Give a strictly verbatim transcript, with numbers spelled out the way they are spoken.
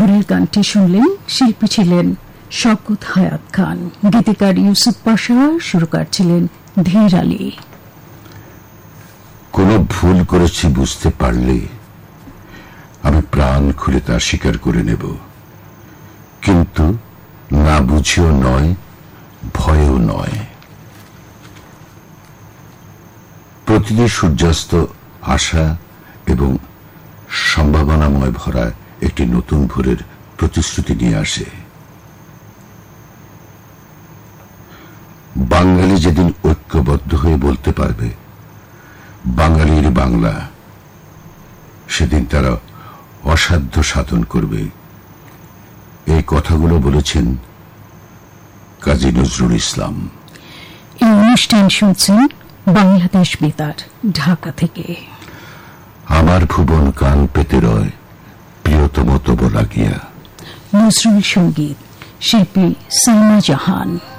ভোরের গানটি শুনলেন। শিল্পী ছিলেন শওকত হায়াত খান, গীতিকার ইউসুফ পাশা, সুরকার ছিলেন ধীর আলী। কোন ভুল করেছি বুঝতে পারলে আমি প্রাণ খুলে তা স্বীকার করে নেব, কিন্তু না বুঝেও নয়, ভয়েও নয়। প্রতিদিন সূর্যাস্ত আশা এবং সম্ভাবনাময় ভরা একটি নতুন ভোরের প্রতিশ্রুতি নিয়ে আসে। বাঙালি যেদিন ঐক্যবদ্ধ হয়ে বলতে পারবে বাঙালির বাংলা, সেদিন তারা অসাধ্য সাধন করবে। এই কথাগুলো বলেছেন কাজী নজরুল ইসলাম। এই অনুষ্ঠান শুনছেন বাংলাদেশ বেতার, ঢাকা থেকে। আমার ভুবন কান পেতে রয়, প্রিয়তম তব লাগিয়া। নজরুল সঙ্গীত, শিল্পী সাইমা জাহান।